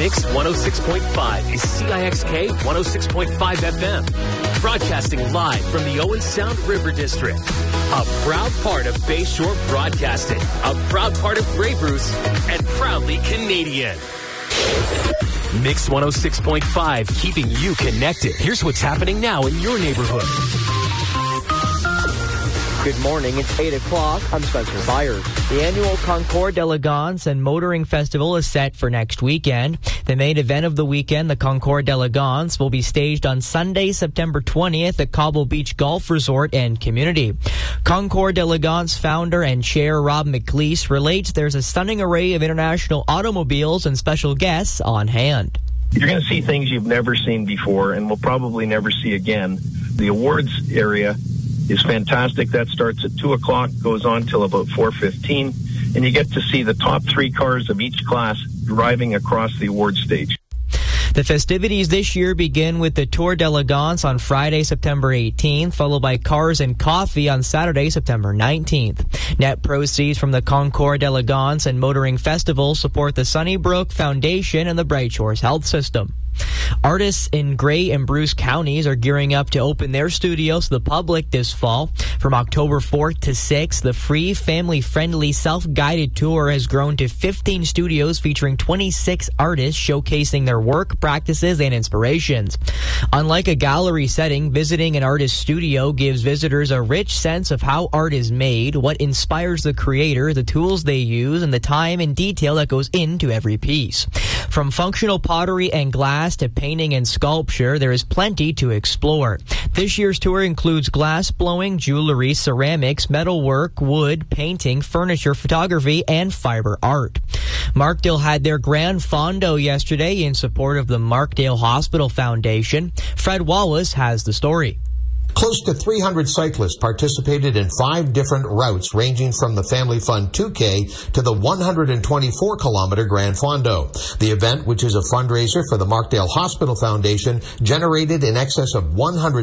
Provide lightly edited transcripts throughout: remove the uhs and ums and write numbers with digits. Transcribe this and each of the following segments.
Mix 106.5 is CIXK 106.5 FM. Broadcasting live from the Owen Sound River District. A proud part of Bayshore Broadcasting. A proud part of Grey Bruce. And proudly Canadian. Mix 106.5, keeping you connected. Here's what's happening now in your neighborhood. Good morning. It's 8 o'clock. I'm Spencer Byers. The annual Concours d'Elegance and Motoring Festival is set for next weekend. The main event of the weekend, the Concours d'Elegance, will be staged on Sunday, September 20th at Cobble Beach Golf Resort and Community. Concours d'Elegance founder and chair Rob McLeese relates there's a stunning array of international automobiles and special guests on hand. You're going to see things you've never seen before and will probably never see again. The awards area is fantastic. That starts at 2 o'clock, goes on till about 4:15, and you get to see the top 3 cars of each class driving across the award stage. The festivities this year begin with the Tour d'Elegance on Friday, September 18th, followed by Cars and Coffee on Saturday, September 19th. Net proceeds from the Concours d'Elegance and Motoring Festival support the Sunnybrook Foundation and the Bright Shores Health System. Artists in Grey and Bruce counties are gearing up to open their studios to the public this fall. From October 4th to 6th, the free, family-friendly, self-guided tour has grown to 15 studios featuring 26 artists showcasing their work, practices, and inspirations. Unlike a gallery setting, visiting an artist's studio gives visitors a rich sense of how art is made, what inspires the creator, the tools they use, and the time and detail that goes into every piece. From functional pottery and glass to painting and sculpture, there is plenty to explore. This year's tour includes glass blowing, jewelry, ceramics, metalwork, wood, painting, furniture, photography, and fiber art. Markdale had their grand fondo yesterday in support of the Markdale Hospital Foundation. Fred Wallace has the story. Close to 300 cyclists participated in 5 different routes ranging from the Family Fun 2K to the 124-kilometer Grand Fondo. The event, which is a fundraiser for the Markdale Hospital Foundation, generated in excess of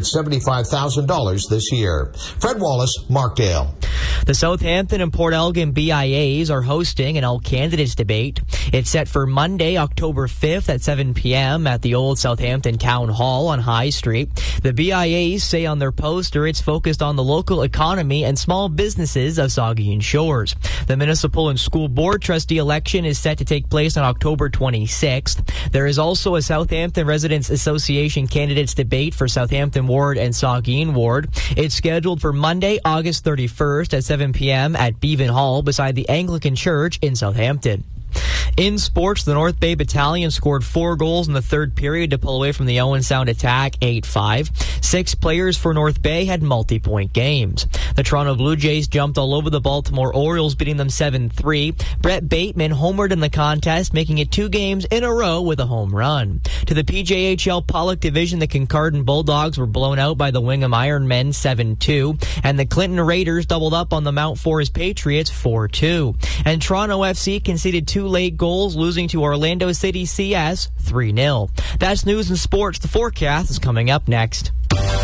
$175,000 this year. Fred Wallace, Markdale. The Southampton and Port Elgin BIAs are hosting an all-candidates debate. It's set for Monday, October 5th at 7 p.m. at the old Southampton Town Hall on High Street. The BIAs say on their poster it's focused on the local economy and small businesses of Saugeen Shores. The municipal and school board trustee election is set to take place on October 26th. There is also a Southampton Residents Association candidates debate for Southampton Ward and Saugeen Ward. It's scheduled for Monday, August 31st at 7 p.m. at Beavan Hall beside the Anglican Church in Southampton. In sports, the North Bay Battalion scored 4 goals in the third period to pull away from the Owen Sound attack 8-5. 6 players for North Bay had multi-point games. The Toronto Blue Jays jumped all over the Baltimore Orioles, beating them 7-3. Brett Bateman homered in the contest, making it 2 games in a row with a home run. To the PJHL Pollock Division, the Kincardine Bulldogs were blown out by the Wingham Ironmen 7-2, and the Clinton Raiders doubled up on the Mount Forest Patriots 4-2. And Toronto FC conceded 2 late goals, losing to Orlando City CS 3-0. That's news and sports. The forecast is coming up next.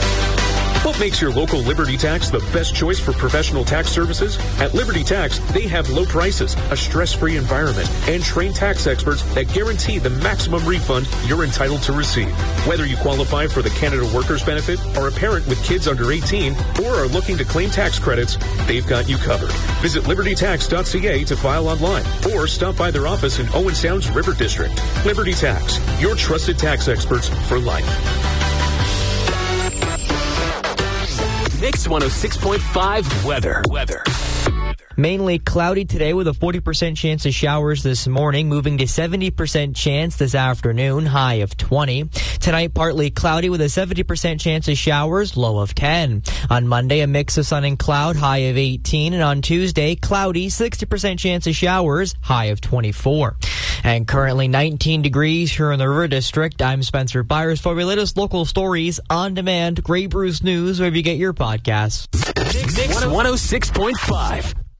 What makes your local Liberty Tax the best choice for professional tax services? At Liberty Tax, they have low prices, a stress-free environment, and trained tax experts that guarantee the maximum refund you're entitled to receive. Whether you qualify for the Canada Workers Benefit, are a parent with kids under 18, or are looking to claim tax credits, they've got you covered. Visit libertytax.ca to file online, or stop by their office in Owen Sound's River District. Liberty Tax, your trusted tax experts for life. Mix 106.5 weather. Mainly cloudy today with a 40% chance of showers this morning, moving to 70% chance this afternoon, high of 20. Tonight, partly cloudy with a 70% chance of showers, low of 10. On Monday, a mix of sun and cloud, high of 18. And on Tuesday, cloudy, 60% chance of showers, high of 24. And currently 19 degrees here in the River District. I'm Spencer Byers for your latest local stories on demand. Grey Bruce News, wherever you get your podcasts. Mix 106.5.